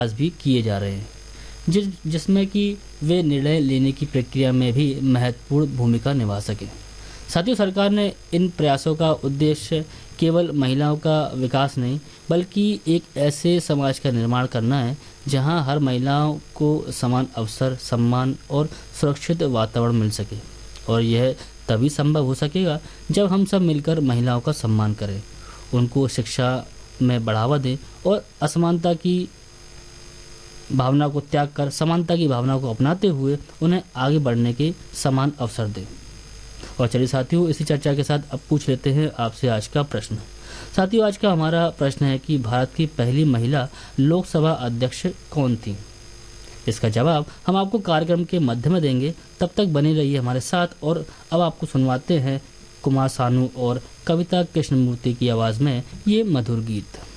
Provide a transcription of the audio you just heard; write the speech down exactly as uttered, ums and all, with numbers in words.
भी किए जा रहे हैं, जिस जिसमें कि वे निर्णय लेने की प्रक्रिया में भी महत्वपूर्ण भूमिका निभा सकें। साथियों, सरकार ने इन प्रयासों का उद्देश्य केवल महिलाओं का विकास नहीं, बल्कि एक ऐसे समाज का निर्माण करना है जहां हर महिलाओं को समान अवसर, सम्मान और सुरक्षित वातावरण मिल सके। और यह तभी संभव हो सकेगा जब हम सब मिलकर महिलाओं का सम्मान करें, उनको शिक्षा में बढ़ावा दें और असमानता की भावना को त्याग कर समानता की भावना को अपनाते हुए उन्हें आगे बढ़ने के समान अवसर दें। और चलिए साथियों, इसी चर्चा के साथ अब पूछ लेते हैं आपसे आज का प्रश्न। साथियों, आज का हमारा प्रश्न है कि भारत की पहली महिला लोकसभा अध्यक्ष कौन थी? इसका जवाब हम आपको कार्यक्रम के मध्य में देंगे। तब तक बने रहिए हमारे साथ। और अब आपको सुनवाते हैं कुमार सानू और कविता कृष्णमूर्ति की आवाज में ये मधुर गीत।